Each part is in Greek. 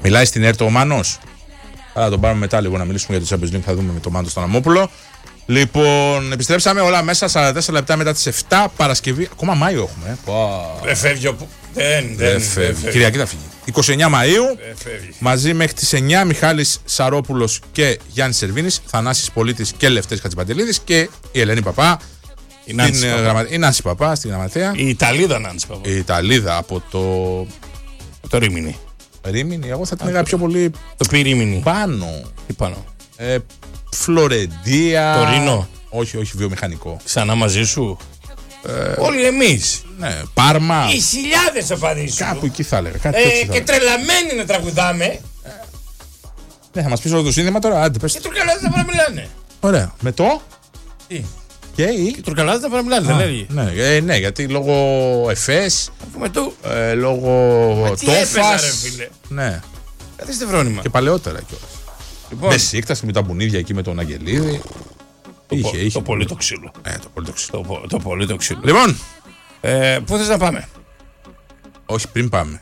Μιλάει στην ΕΡΤ ο Μάνος. Θα τον πάρουμε μετά λίγο να μιλήσουμε για το Champions League. Θα δούμε με τον Μάνο στον Αμόπουλο. Λοιπόν, επιστρέψαμε όλα μέσα 44 λεπτά μετά τις 7 Παρασκευή. Ακόμα Μάιο έχουμε. Δεν φεύγει. Δεν φεύγει. Κυριακή θα φύγει. 29 Μαΐου. Μαζί μέχρι τις 9 Μιχάλης Σαρόπουλος και Γιάννης Σερβίνης. Θανάσης Πολίτης και Λευτέρης Χατζηπαντελίδης. Και η Ελένη Παπά. Η Νάνση Παπά στην γραμματεία. Η Ιταλίδα Νάνση Παπά. Η Ιταλίδα από το Ρίμινι. Ρίμινι, εγώ θα την έλεγα πιο πολύ. Το Πυρίμινι. Πάνω. Τι πάνω. Φλωρεντία. Τωρίνο. Όχι, βιομηχανικό. Ξανά μαζί σου. Όλοι εμείς. Ναι, Πάρμα. Οι χιλιάδες οπαδοί σου. Κάπου εκεί θα έλεγα. Και τρελαμένοι να τραγουδάμε. Ναι, θα μας πεις όλο το σύνδεμα τώρα. Άντε, πες. Και Τουρκαλάδες να παραμιλάνε. Ωραία. Με το. Τι. Και οι Τουρκαλάδες να παραμιλάνε, δεν έλεγε. Ναι, γιατί λόγω Εφές. Λόγω Τόφας. Ναι. Καθίστε φρόνημα. Και παλαιότερα κιόλας. Λοιπόν. Μπεσίκτας με τα μπουνίδια εκεί με τον Αγγελίδη. Το πολύ το ξύλο. Το πολύ το ξύλο. Λοιπόν. Πού θες να πάμε? Όχι, πριν πάμε.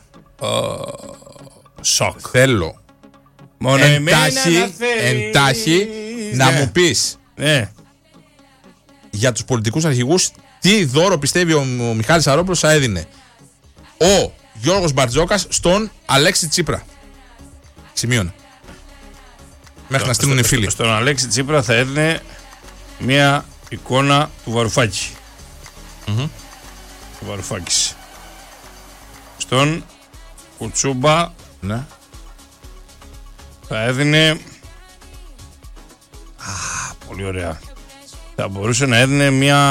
Σοκ. Θέλω μόνο εντάχει να μου πεις για τους πολιτικούς αρχηγούς τι δώρο πιστεύει ο Μιχάλης Σαρόπουλος θα έδινε ο Γιώργος Μπαρτζόκας στον Αλέξη Τσίπρα. Σημείωνε. Μέχρι να στείλουν οι φίλοι. Στον Αλέξη Τσίπρα θα έδινε μια εικόνα του Βαρουφάκη. Του Βαρουφάκης. Στον Κουτσούμπα θα έδινε πολύ ωραία. Θα μπορούσε να έδινε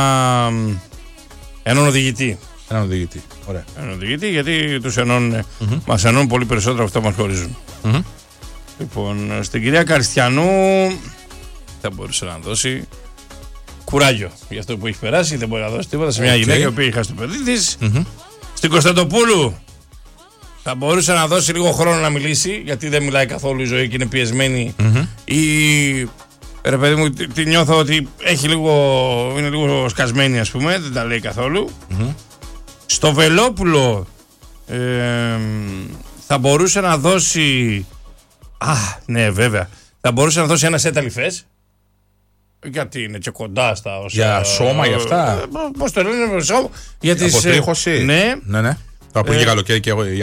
έναν οδηγητή. Ωραία. Έναν οδηγητή, γιατί τους ενώνουν, μας ενώνουν πολύ περισσότερο αυτό που μας χωρίζουν. Λοιπόν, στην κυρία Καριστιανού θα μπορούσε να δώσει κουράγιο για αυτό που έχει περάσει. Δεν μπορεί να δώσει τίποτα σε μια γυναίκα η οποία είχε στο παιδί της. Στην Κωνσταντοπούλου θα μπορούσε να δώσει λίγο χρόνο να μιλήσει, γιατί δεν μιλάει καθόλου η ζωή και είναι πιεσμένη. Ή ρε παιδί μου, τη νιώθω ότι είναι λίγο σκασμένη, ας πούμε, δεν τα λέει καθόλου. Στο Βελόπουλο θα μπορούσε να δώσει. Ναι, βέβαια. Θα μπορούσε να δώσει ένα σετ αλιφές. Γιατί είναι και κοντά στα όσα. Για σώμα, για αυτά. Πώς το λένε, σώμα. Για αποτρίχωση. Ναι. Το από εκεί καλοκαίρι και εγώ.